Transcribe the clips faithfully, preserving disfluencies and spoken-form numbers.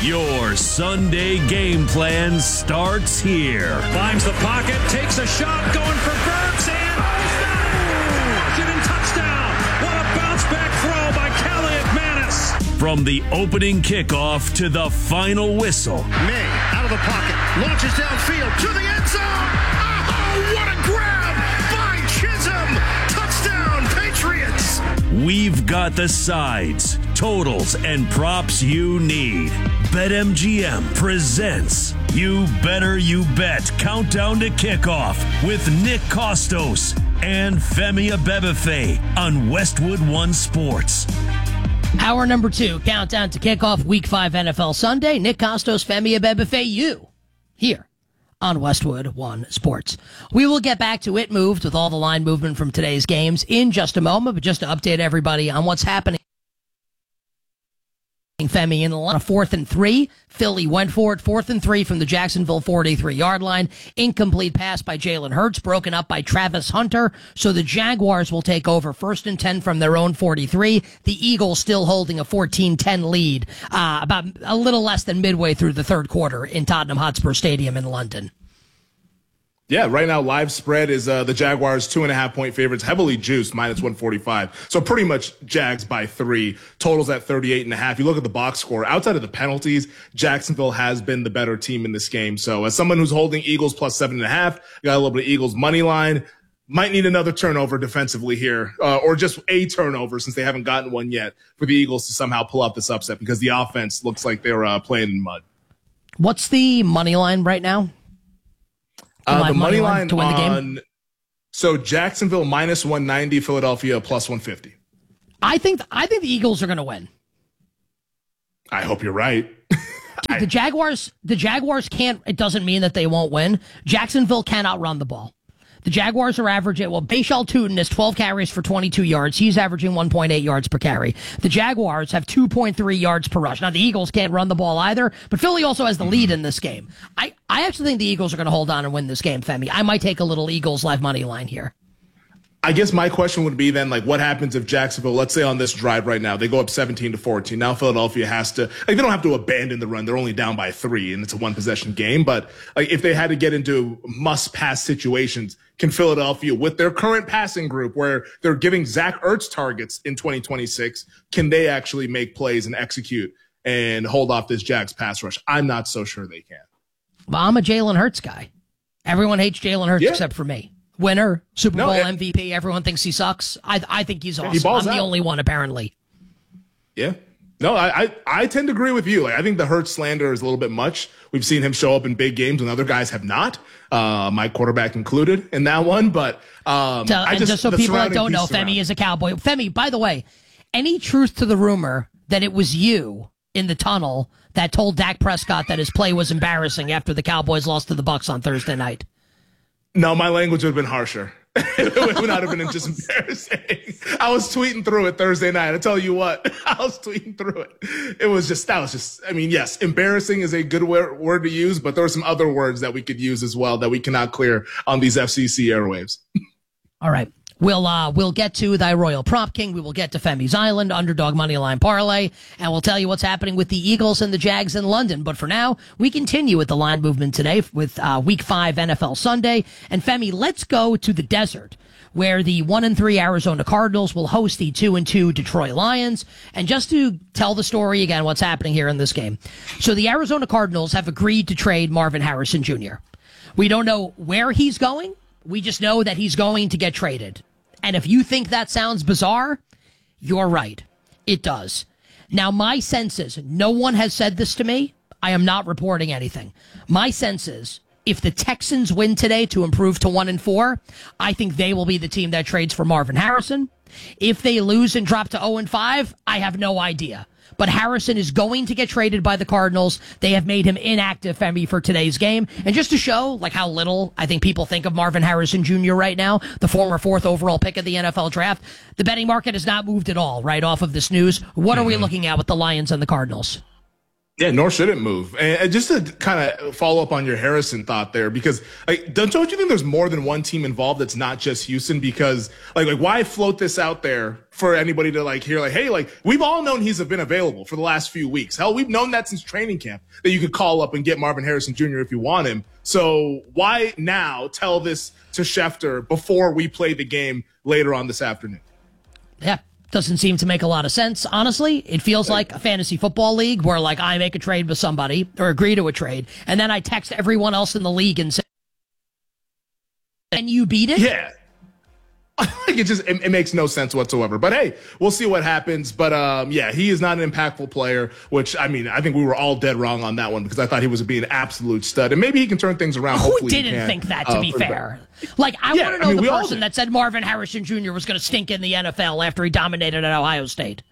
Your Sunday game plan starts here. Finds the pocket, takes a shot, going for Burks, and Washington touchdown. What a bounce back throw by Kelly McManus. From the opening kickoff to the final whistle. May out of the pocket, launches downfield to the end zone. Oh, what a grab by Chisholm. Touchdown, Patriots. We've got the sides, totals, and props you need. BetMGM presents You Better You Bet Countdown to Kickoff with Nick Kostos and Femi Abebefe on Westwood One Sports. Hour number two, countdown to kickoff week five N F L Sunday. Nick Kostos, Femi Abebefe, you here on Westwood One Sports. We will get back to It Moved with all the line movement from today's games in just a moment, but just to update everybody on what's happening. Femi in the fourth and three. Philly went for it. Fourth and three from the Jacksonville forty-three yard line. Incomplete pass by Jalen Hurts, broken up by Travis Hunter. So the Jaguars will take over first and ten from their own forty-three. The Eagles still holding a fourteen ten lead, uh, about a little less than midway through the third quarter in Tottenham Hotspur Stadium in London. Yeah, right now live spread is uh, the Jaguars two and a half point favorites, heavily juiced, minus one forty-five. So pretty much Jags by three. Totals at thirty-eight and a half. You look at the box score, outside of the penalties, Jacksonville has been the better team in this game. So as someone who's holding Eagles plus seven and a half, got a little bit of Eagles money line. Might need another turnover defensively here, uh, or just a turnover since they haven't gotten one yet for the Eagles to somehow pull out this upset because the offense looks like they're uh, playing in mud. What's the money line right now? Uh, the money line, line to win the game? on, so Jacksonville minus one ninety, Philadelphia plus one fifty. I think I think the Eagles are going to win. I hope you're right. Dude, the Jaguars, the Jaguars can't. It doesn't mean that they won't win. Jacksonville cannot run the ball. The Jaguars are averaging, well, Bashal Tutin has twelve carries for twenty-two yards. He's averaging one point eight yards per carry. The Jaguars have two point three yards per rush. Now, the Eagles can't run the ball either, but Philly also has the lead in this game. I, I actually think the Eagles are going to hold on and win this game, Femi. I might take a little Eagles live money line here. I guess my question would be then, like, what happens if Jacksonville, let's say on this drive right now, they go up seventeen to fourteen. Now Philadelphia has to, like, they don't have to abandon the run. They're only down by three, and it's a one possession game. But like, if they had to get into must pass situations, can Philadelphia, with their current passing group, where they're giving Zach Ertz targets in twenty twenty-six, can they actually make plays and execute and hold off this Jags pass rush? I'm not so sure they can. Well, I'm a Jalen Hurts guy. Everyone hates Jalen Hurts yeah. except for me. Winner, Super no, Bowl it, M V P. Everyone thinks he sucks. I I think he's awesome. He balls I'm out. the only one, apparently. Yeah. No, I, I I tend to agree with you. Like, I think the Hurts slander is a little bit much. We've seen him show up in big games when other guys have not, uh, my quarterback included in that one. But um, so, I and just, just so people that don't know, Femi is a Cowboy. Femi, by the way, any truth to the rumor that it was you in the tunnel that told Dak Prescott that his play was embarrassing after the Cowboys lost to the Bucs on Thursday night? No, my language would have been harsher. It would not have been just embarrassing. I was tweeting through it Thursday night. I tell you what, I was tweeting through it. It was just, that was just, I mean, yes, embarrassing is a good word, word to use, but there are some other words that we could use as well that we cannot clear on these F C C airwaves. All right. We'll uh, we'll get to thy Royal Prop King. We will get to Femi's Island, Underdog Moneyline Parlay, and we'll tell you what's happening with the Eagles and the Jags in London. But for now, we continue with the line movement today with uh, Week five N F L Sunday. And Femi, let's go to the desert, where the one and three Arizona Cardinals will host the two and two Detroit Lions. And just to tell the story again, what's happening here in this game. So the Arizona Cardinals have agreed to trade Marvin Harrison Junior We don't know where he's going. We just know that he's going to get traded. And if you think that sounds bizarre, you're right. It does. Now, my sense is, no one has said this to me. I am not reporting anything. My sense is, if the Texans win today to improve to one and four, I think they will be the team that trades for Marvin Harrison. If they lose and drop to oh and five, I have no idea. But Harrison is going to get traded by the Cardinals. They have made him inactive, Femi, for today's game. And just to show like how little I think people think of Marvin Harrison Junior right now, the former fourth overall pick of the N F L draft, the betting market has not moved at all right off of this news. What are we looking at with the Lions and the Cardinals? Yeah, nor should it move. And just to kind of follow up on your Harrison thought there, because like, don't, don't you think there's more than one team involved that's not just Houston? Because like, like why float this out there for anybody to like hear like, hey, like we've all known he's been available for the last few weeks. Hell, we've known that since training camp that you could call up and get Marvin Harrison Junior if you want him. So why now tell this to Schefter before we play the game later on this afternoon? Yeah. Doesn't seem to make a lot of sense, honestly. It feels like a fantasy football league where, like, I make a trade with somebody or agree to a trade, and then I text everyone else in the league and say, and you beat it? Yeah. Like it just it, it makes no sense whatsoever. But hey, we'll see what happens. But um, yeah, he is not an impactful player. Which I mean, I think we were all dead wrong on that one because I thought he was being an absolute stud, and maybe he can turn things around. Who Hopefully didn't he can, think that? To uh, be fair, like I yeah, want to know I mean, the we all person did. that said Marvin Harrison Junior was going to stink in the N F L after he dominated at Ohio State.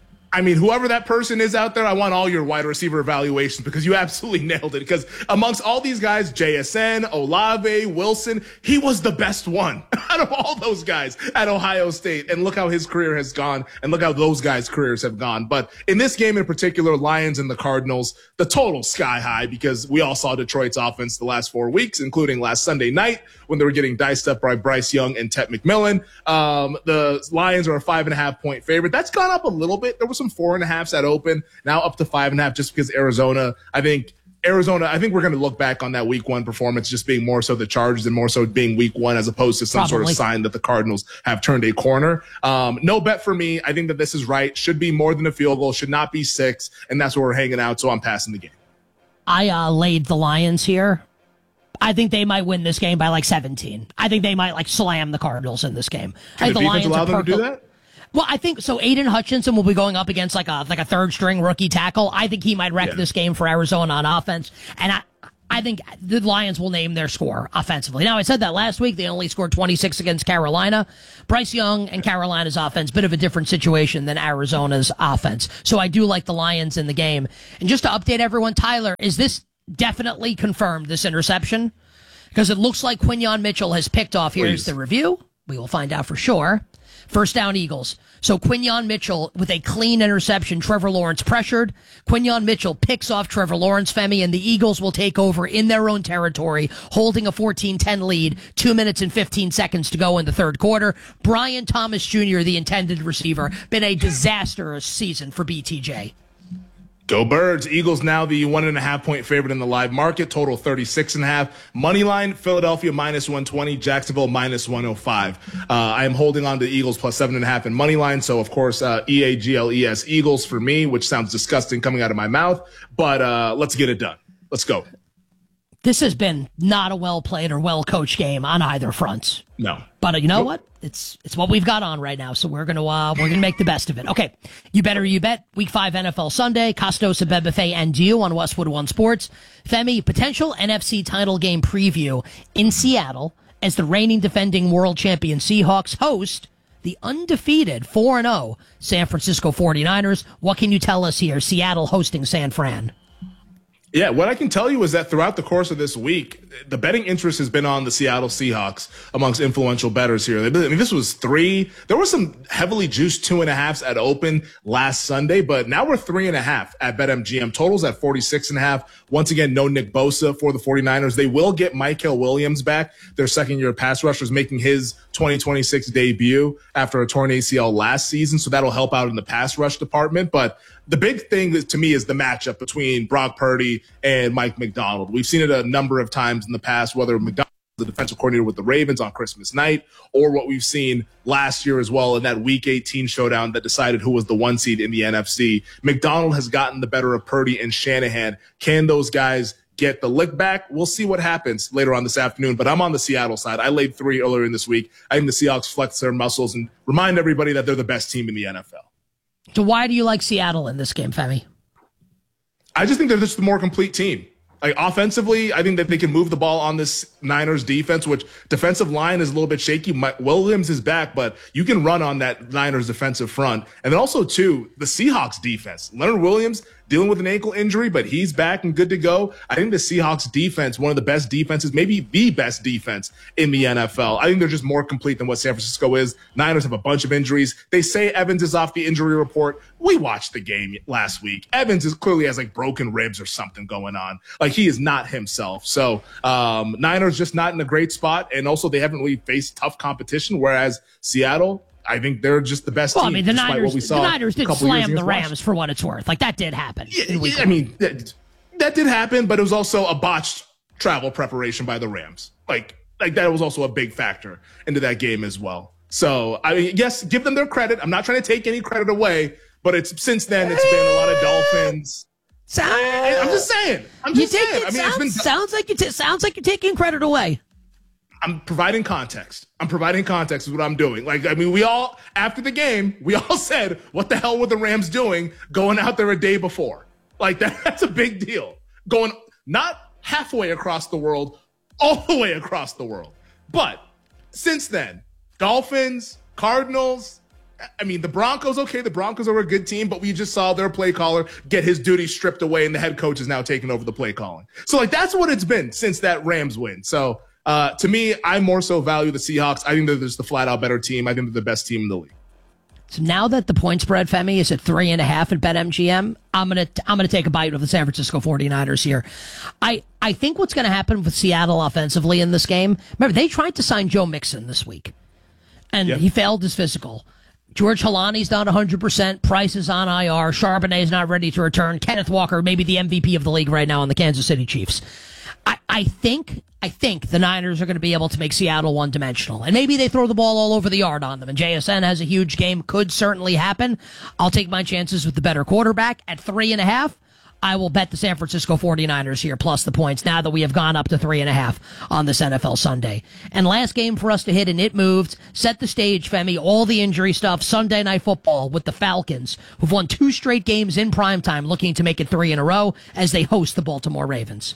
I mean, whoever that person is out there, I want all your wide receiver evaluations because you absolutely nailed it. Because amongst all these guys, J S N, Olave, Wilson, he was the best one out of all those guys at Ohio State. And look how his career has gone and look how those guys' careers have gone. But in this game in particular, Lions and the Cardinals, the total sky high because we all saw Detroit's offense the last four weeks, including last Sunday night when they were getting diced up by Bryce Young and Tet McMillan. Um, the Lions are a five and a half point favorite. That's gone up a little bit. There was some four and a halfs at open, now up to five and a half just because Arizona, I think Arizona, I think we're going to look back on that week one performance just being more so the Chargers and more so being week one as opposed to some Probably. sort of sign that the Cardinals have turned a corner. Um, no bet for me. I think that this is right. Should be more than a field goal, should not be six, and that's where we're hanging out, so I'm passing the game. I uh, laid the Lions here. I think they might win this game by like seventeen. I think they might like slam the Cardinals in this game. Can I the think defense allow them to do percol- that? Well, I think so. Aiden Hutchinson will be going up against like a like a third string rookie tackle. I think he might wreck Yeah. this game for Arizona on offense, and I I think the Lions will name their score offensively. Now, I said that last week. They only scored twenty-six against Carolina. Bryce Young and Carolina's offense, bit of a different situation than Arizona's offense. So I do like the Lions in the game. And just to update everyone, Tyler, is this definitely confirmed, this interception? Because it looks like Quinyon Mitchell has picked off. Here's Please. the review. We will find out for sure. First down, Eagles. So Quinyon Mitchell with a clean interception. Trevor Lawrence pressured. Quinyon Mitchell picks off Trevor Lawrence, Femi, and the Eagles will take over in their own territory, holding a fourteen ten lead. Two minutes and fifteen seconds to go in the third quarter. Brian Thomas Junior, the intended receiver, been a disastrous season for B T J. Go Birds. Eagles now the one and a half point favorite in the live market. Total thirty-six and a half. Money line, Philadelphia minus one twenty, Jacksonville minus one oh five. Uh, I am holding on to the Eagles plus seven and a half in money line. So of course, uh, E A G L E S Eagles for me, which sounds disgusting coming out of my mouth, but, uh, let's get it done. Let's go. This has been not a well played or well coached game on either front. No. But uh, you know Nope. what? It's it's what we've got on right now, so we're gonna uh, we're gonna make the best of it. Okay, you better you bet. Week five N F L Sunday, Costos, Abed Buffet, and you on Westwood One Sports. Femi, potential N F C title game preview in Seattle as the reigning defending world champion Seahawks host the undefeated four and oh San Francisco forty-niners. What can you tell us here? Seattle hosting San Fran. Yeah, what I can tell you is that throughout the course of this week, the betting interest has been on the Seattle Seahawks amongst influential bettors here. I mean, this was three. There were some heavily juiced two and a halves at open last Sunday, but now we're three and a half at BetMGM. Totals at forty-six and a half. Once again, no Nick Bosa for the forty-niners. They will get Michael Williams back. Their second year pass rushers making his twenty twenty-six debut after a torn A C L last season. So that'll help out in the pass rush department. But the big thing to me is the matchup between Brock Purdy and Mike McDonald. We've seen it a number of times in the past, whether McDonald was the defensive coordinator with the Ravens on Christmas night, or what we've seen last year as well in that Week eighteen showdown that decided who was the one seed in the N F C. McDonald has gotten the better of Purdy and Shanahan. Can those guys get the lick back? We'll see what happens later on this afternoon, but I'm on the Seattle side. I laid three earlier in this week. I think the Seahawks flex their muscles and remind everybody that they're the best team in the N F L. So why do you like Seattle in this game, Femi? I just think they're just the more complete team. Like offensively, I think that they can move the ball on this Niners defense, which defensive line is a little bit shaky. Mike Williams is back, but you can run on that Niners defensive front. And then also, too, the Seahawks defense. Leonard Williams dealing with an ankle injury, but he's back and good to go. I think the Seahawks defense, one of the best defenses, maybe the best defense in the N F L. I think they're just more complete than what San Francisco is. Niners have a bunch of injuries. They say Evans is off the injury report. We watched the game last week. Evans is clearly has like broken ribs or something going on. Like he is not himself. So um, Niners just not in a great spot. And also they haven't really faced tough competition, whereas Seattle, I think they're just the best well, team. I mean, the Niners, the Niners did slam the Rams Washington. for what it's worth. Like, that did happen. Yeah, I mean, that, that did happen, but it was also a botched travel preparation by the Rams. Like, like that was also a big factor into that game as well. So, I mean, yes, give them their credit. I'm not trying to take any credit away, but it's since then it's been a lot of Dolphins. So, I'm just saying. I'm just you take saying. It I mean, sounds, it's been sounds like you t- sounds like you're taking credit away. I'm providing context. I'm providing context is what I'm doing. Like, I mean, we all, after the game, we all said, what the hell were the Rams doing going out there a day before? Like, that, that's a big deal. Going not halfway across the world, all the way across the world. But since then, Dolphins, Cardinals, I mean, the Broncos, okay, the Broncos are a good team, but we just saw their play caller get his duty stripped away, and the head coach is now taking over the play calling. So, like, that's what it's been since that Rams win. So, Uh, to me, I more so value the Seahawks. I think they're just the flat-out better team. I think they're the best team in the league. So now that the point spread, Femi, is at three and a half at BetMGM, I'm gonna I'm gonna take a bite of the San Francisco forty-niners here. I I think what's gonna happen with Seattle offensively in this game. Remember, they tried to sign Joe Mixon this week, and yep. he failed his physical. George Halani's not one hundred percent. Price is on I R. Charbonnet's not ready to return. Kenneth Walker, maybe the M V P of the league right now on the Kansas City Chiefs. I, I think I think the Niners are going to be able to make Seattle one-dimensional. And maybe they throw the ball all over the yard on them. And J S N has a huge game. Could certainly happen. I'll take my chances with the better quarterback. At three and a half, I will bet the San Francisco forty-niners here plus the points now that we have gone up to three and a half on this N F L Sunday. And last game for us to hit, and it moved. Set the stage, Femi. All the injury stuff. Sunday Night Football with the Falcons, who've won two straight games in primetime, looking to make it three in a row as they host the Baltimore Ravens.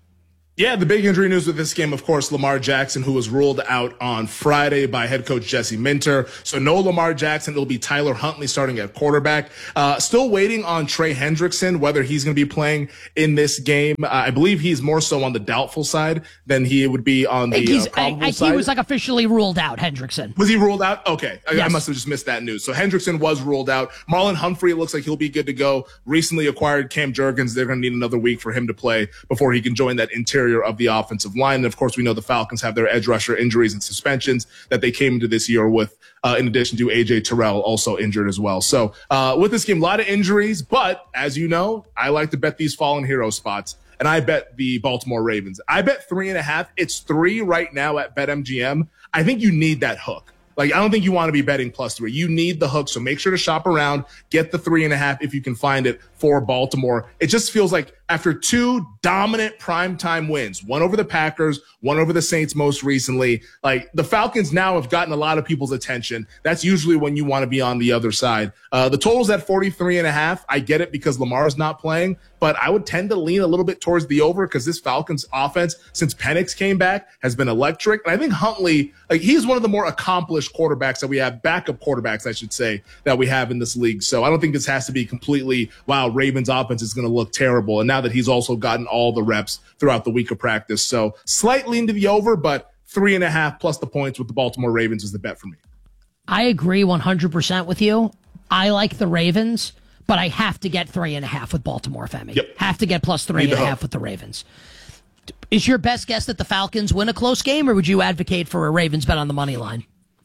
Yeah, the big injury news with this game, of course, Lamar Jackson, who was ruled out on Friday by head coach Jesse Minter. So no Lamar Jackson. It'll be Tyler Huntley starting at quarterback. Uh, still waiting on Trey Hendrickson, whether he's going to be playing in this game. Uh, I believe he's more so on the doubtful side than he would be on the uh, probable I, I, side. He was like officially ruled out, Hendrickson. Was he ruled out? Okay. I, yes. I must have just missed that news. So Hendrickson was ruled out. Marlon Humphrey, it looks like he'll be good to go. Recently acquired Cam Jurgens. They're going to need another week for him to play before he can join that interior of the offensive line. And of course, we know the Falcons have their edge rusher injuries and suspensions that they came into this year with, uh, in addition to A J Terrell also injured as well. So uh, with this game, a lot of injuries, but as you know, I like to bet these fallen hero spots. And I bet the Baltimore Ravens. I bet three and a half. It's three right now at BetMGM. I think you need that hook. Like, I don't think you want to be betting plus three. You need the hook. So make sure to shop around, get the three and a half if you can find it for Baltimore. It just feels like after two dominant primetime wins, one over the Packers, one over the Saints most recently, like the Falcons now have gotten a lot of people's attention. That's usually when you want to be on the other side. Uh, the total's at forty-three and a half. I get it because Lamar's not playing, but I would tend to lean a little bit towards the over because this Falcons offense, since Penix came back, has been electric. And I think Huntley, like he's one of the more accomplished quarterbacks that we have, backup quarterbacks, I should say, that we have in this league. So I don't think this has to be completely, wow, Ravens offense is going to look terrible. And now that he's also gotten all the reps throughout the week of practice. So slightly into the over, but three and a half plus the points with the Baltimore Ravens is the bet for me. I agree one hundred percent with you. I like the Ravens, but I have to get three and a half with Baltimore, Femi. Yep. Have to get plus three and a half with the Ravens. Is your best guess that the Falcons win a close game, or would you advocate for a Ravens bet on the money line?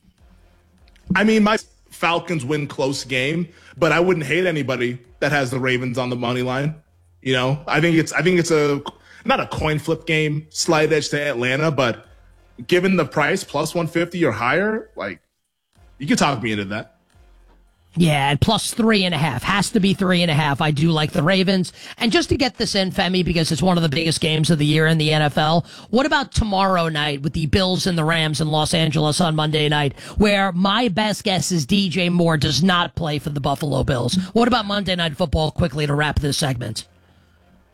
I mean, my Falcons win close game, but I wouldn't hate anybody that has the Ravens on the money line. You know, I think it's I think it's a not a coin flip game, slight edge to Atlanta, but given the price plus one fifty or higher, like you can talk me into that. Yeah, and plus three and a half. Has to be three and a half. I do like the Ravens. And just to get this in, Femi, because it's one of the biggest games of the year in the N F L, what about tomorrow night with the Bills and the Rams in Los Angeles on Monday night, where my best guess is D J Moore does not play for the Buffalo Bills? What about Monday Night Football quickly to wrap this segment?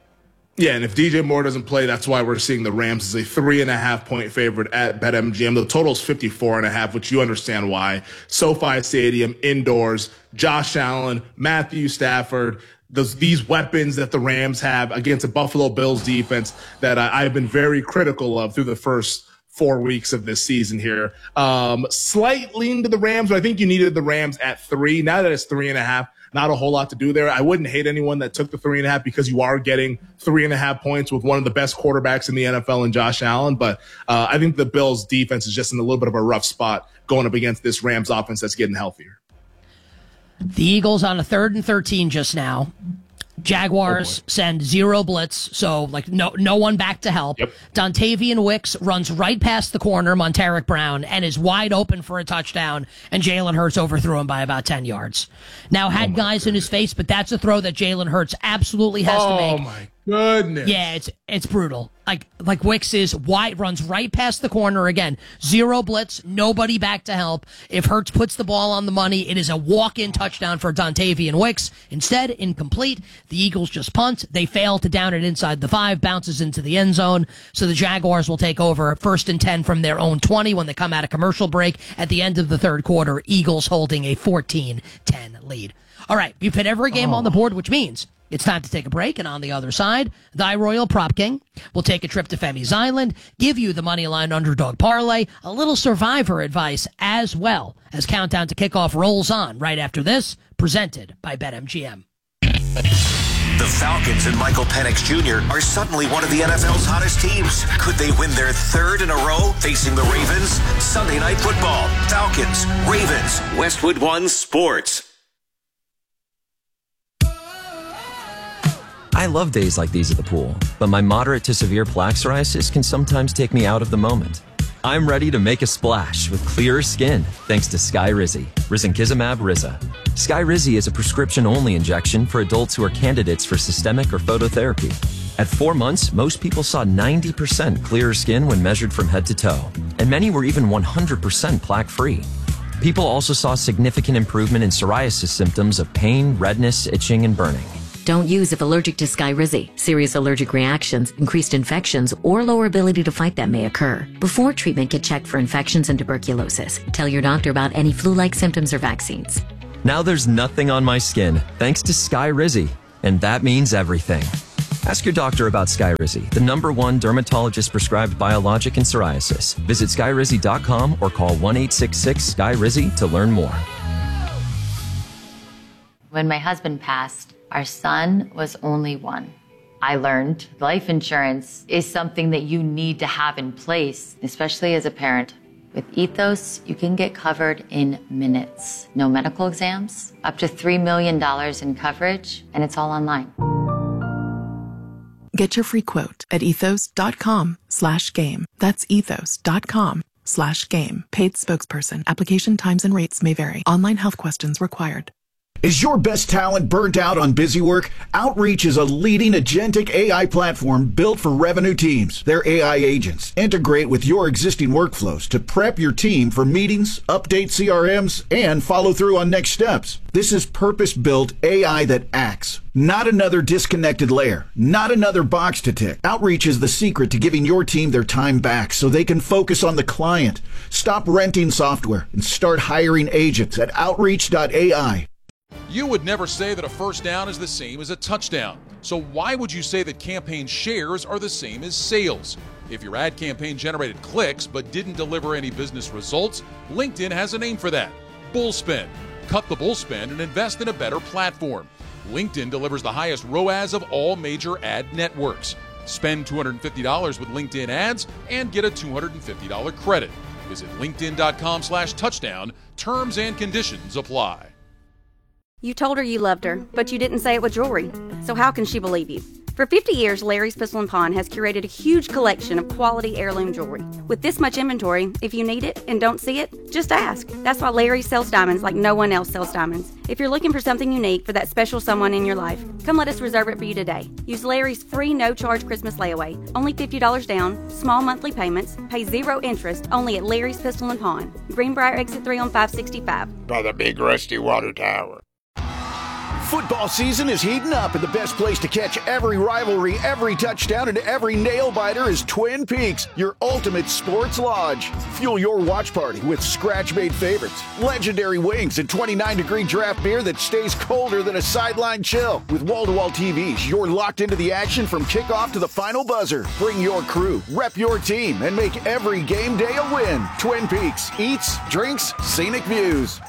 Yeah, and if D J Moore doesn't play, that's why we're seeing the Rams as a three and a half point favorite at BetMGM. The total is fifty-four and a half, which you understand why. SoFi Stadium, indoors, Josh Allen, Matthew Stafford, those, these weapons that the Rams have against a Buffalo Bills defense that I, I've been very critical of through the first four weeks of this season here. Um, slight lean to the Rams, but I think you needed the Rams at three. Now that it's three and a half, not a whole lot to do there. I wouldn't hate anyone that took the three and a half because you are getting three and a half points with one of the best quarterbacks in the N F L in Josh Allen. But uh, I think the Bills defense is just in a little bit of a rough spot going up against this Rams offense that's getting healthier. The Eagles on a third and thirteen just now. Jaguars oh send zero blitz, so like no no one back to help. Yep. Dontavian Wicks runs right past the corner, Montaric Brown, and is wide open for a touchdown, and Jalen Hurts overthrew him by about ten yards. Now had oh guys goodness. in his face, but that's a throw that Jalen Hurts absolutely has oh to make. Oh my goodness. Yeah, it's it's brutal. Like like Wicks is wide, runs right past the corner again. Zero blitz, nobody back to help. If Hurts puts the ball on the money, it is a walk-in touchdown for Dontavian Wicks. Instead, incomplete. The Eagles just punt. They fail to down it inside the five, bounces into the end zone. So the Jaguars will take over first and ten from their own twenty when they come out of commercial break at the end of the third quarter. Eagles holding a fourteen ten lead. All right, we've hit every game oh. on the board, which means it's time to take a break, and on the other side, Thy Royal Prop King will take a trip to Femi's Island, give you the Moneyline Underdog Parlay, a little Survivor advice, as well as Countdown to Kickoff rolls on right after this, presented by BetMGM. The Falcons and Michael Penix Junior are suddenly one of the N F L's hottest teams. Could they win their third in a row facing the Ravens? Sunday Night Football, Falcons, Ravens, Westwood One Sports. I love days like these at the pool, but my moderate to severe plaque psoriasis can sometimes take me out of the moment. I'm ready to make a splash with clearer skin thanks to Skyrizi, Risankizumab Riza. Skyrizi is a prescription-only injection for adults who are candidates for systemic or phototherapy. At four months, most people saw ninety percent clearer skin when measured from head to toe, and many were even one hundred percent plaque-free. People also saw significant improvement in psoriasis symptoms of pain, redness, itching, and burning. Don't use if allergic to Skyrizi. Serious allergic reactions, increased infections, or lower ability to fight them may occur. Before treatment, get checked for infections and tuberculosis. Tell your doctor about any flu-like symptoms or vaccines. Now there's nothing on my skin, thanks to Skyrizi, and that means everything. Ask your doctor about Skyrizi, the number one dermatologist-prescribed biologic in psoriasis. Visit Skyrizi dot com or call one eight six six S K Y R I Z I to learn more. When my husband passed, our son was only one. I learned life insurance is something that you need to have in place, especially as a parent. With Ethos, you can get covered in minutes. No medical exams, up to three million dollars in coverage, and it's all online. Get your free quote at ethos.com slash game. That's ethos.com slash game. Paid spokesperson. Application times and rates may vary. Online health questions required. Is your best talent burnt out on busy work? Outreach is a leading agentic A I platform built for revenue teams. Their A I agents integrate with your existing workflows to prep your team for meetings, update C R Ms, and follow through on next steps. This is purpose-built A I that acts. Not another disconnected layer. Not another box to tick. Outreach is the secret to giving your team their time back so they can focus on the client. Stop renting software and start hiring agents at outreach dot A I. You would never say that a first down is the same as a touchdown. So why would you say that campaign shares are the same as sales? If your ad campaign generated clicks but didn't deliver any business results, LinkedIn has a name for that. Bullspend. Cut the bullspend and invest in a better platform. LinkedIn delivers the highest R O A S of all major ad networks. Spend two hundred fifty dollars with LinkedIn ads and get a two hundred fifty dollars credit. Visit linkedin.com slash touchdown. Terms and conditions apply. You told her you loved her, but you didn't say it with jewelry. So how can she believe you? For fifty years, Larry's Pistol and Pawn has curated a huge collection of quality heirloom jewelry. With this much inventory, if you need it and don't see it, just ask. That's why Larry sells diamonds like no one else sells diamonds. If you're looking for something unique for that special someone in your life, come let us reserve it for you today. Use Larry's free no-charge Christmas layaway. Only fifty dollars down, small monthly payments, pay zero interest, only at Larry's Pistol and Pawn. Greenbrier Exit three on five sixty-five. By the big rusty water tower. Football season is heating up, and the best place to catch every rivalry, every touchdown, and every nail-biter is Twin Peaks, your ultimate sports lodge. Fuel your watch party with scratch-made favorites, legendary wings, and twenty-nine degree draft beer that stays colder than a sideline chill. With wall-to-wall T Vs, you're locked into the action from kickoff to the final buzzer. Bring your crew, rep your team, and make every game day a win. Twin Peaks, eats, drinks, scenic views.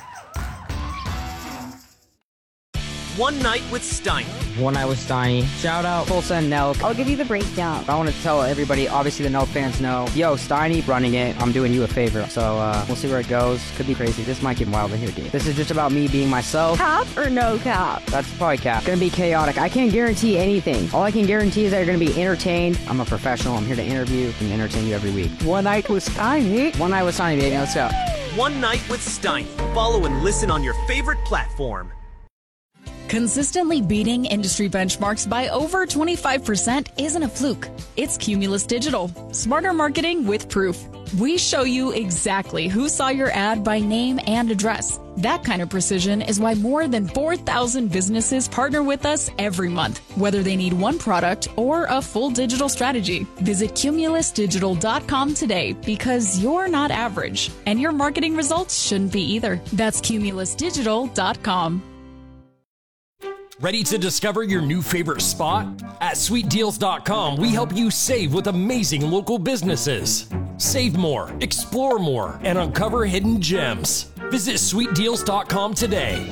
One Night with Steiny. One Night with Steiny. Shout out Tulsa and Nelk. I'll give you the breakdown. I want to tell everybody, obviously the Nelk fans know, yo, Steiny running it, I'm doing you a favor. So uh, we'll see where it goes. Could be crazy. This might get wild in here, dude. This is just about me being myself. Cap or no cap? That's probably cap. Gonna be chaotic. I can't guarantee anything. All I can guarantee is that you're gonna be entertained. I'm a professional. I'm here to interview and entertain you every week. One Night with Steiny. One Night with Steiny, baby. Let's go. One Night with Steiny. Follow and listen on your favorite platform. Consistently beating industry benchmarks by over twenty-five percent isn't a fluke. It's Cumulus Digital. Smarter marketing with proof. We show you exactly who saw your ad by name and address. That kind of precision is why more than four thousand businesses partner with us every month, whether they need one product or a full digital strategy. Visit cumulus digital dot com today, because you're not average, and your marketing results shouldn't be either. That's cumulus digital dot com. Ready to discover your new favorite spot? At sweet deals dot com, we help you save with amazing local businesses. Save more, explore more, and uncover hidden gems. Visit sweet deals dot com today.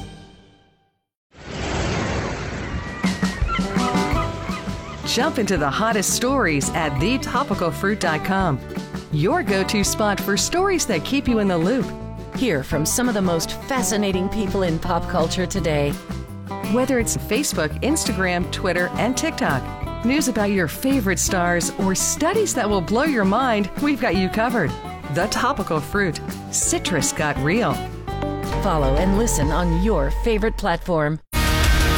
Jump into the hottest stories at the topical fruit dot com. Your go-to spot for stories that keep you in the loop. Hear from some of the most fascinating people in pop culture today. Whether it's Facebook, Instagram, Twitter, and TikTok, news about your favorite stars, or studies that will blow your mind, we've got you covered. The Topical Fruit. Citrus got real. Follow and listen on your favorite platform.